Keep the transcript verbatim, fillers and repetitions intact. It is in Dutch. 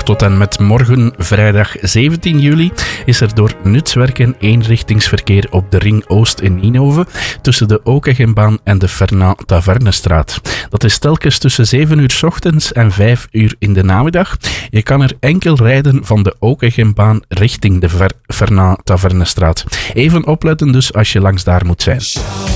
Tot en met morgen, vrijdag zeventien juli, is er door nutswerken eenrichtingsverkeer op de Ring Oost in Ninove tussen de Okegenbaan en de Fernand Tavernestraat. Dat is telkens tussen zeven uur 's ochtends en vijf uur in de namiddag. Je kan er enkel rijden van de Okegenbaan richting de Ver- Fernand Tavernestraat. Even opletten dus als je langs daar moet zijn.